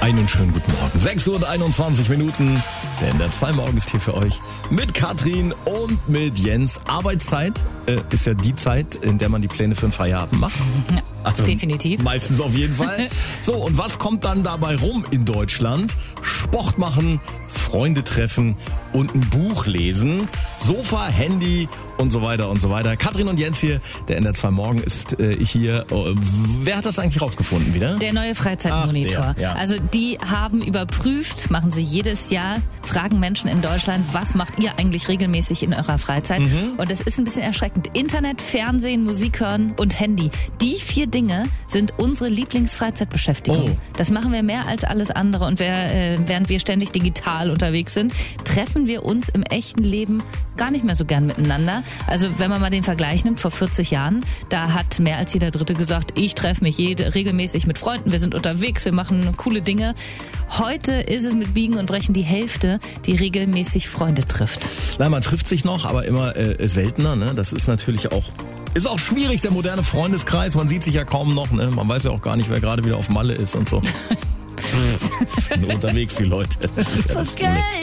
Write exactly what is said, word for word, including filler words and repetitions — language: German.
Einen schönen guten Morgen. sechs Uhr und einundzwanzig Minuten. Der N D R zwei Morgen ist hier für euch mit Katrin und mit Jens. Arbeitszeit äh, ist ja die Zeit, in der man die Pläne für den Feierabend macht. Ja, also definitiv. Meistens auf jeden Fall. So, und was kommt dann dabei rum in Deutschland? Sport machen, Freunde treffen und ein Buch lesen. Sofa, Handy und so weiter und so weiter. Katrin und Jens hier, der N D R zwei Morgen ist äh, hier. Oh, wer hat das eigentlich rausgefunden wieder? Der neue Freizeitmonitor. Ach, der, ja. Also die haben überprüft, machen sie jedes Jahr, fragen Menschen in Deutschland, was macht ihr eigentlich regelmäßig in eurer Freizeit? Mhm. Und das ist ein bisschen erschreckend. Internet, Fernsehen, Musik hören und Handy. Die vier Dinge sind unsere Lieblingsfreizeitbeschäftigung. Oh. Das machen wir mehr als alles andere. Und wer, äh, während wir ständig digital unterwegs sind, treffen wir uns im echten Leben gar nicht mehr so gern miteinander. Also wenn man mal den Vergleich nimmt, vor vierzig Jahren, da hat mehr als jeder Dritte gesagt, ich treffe mich jede, regelmäßig mit Freunden, wir sind unterwegs, wir machen coole Dinge. Heute ist es mit Biegen und Brechen die Hälfte, die regelmäßig Freunde trifft. Nein, man trifft sich noch, aber immer äh, seltener. Ne? Das ist natürlich auch ist auch schwierig, der moderne Freundeskreis. Man sieht sich ja kaum noch. Ne? Man weiß ja auch gar nicht, wer gerade wieder auf Malle ist und so. Sind unterwegs, die Leute. Das ist ja das Problem.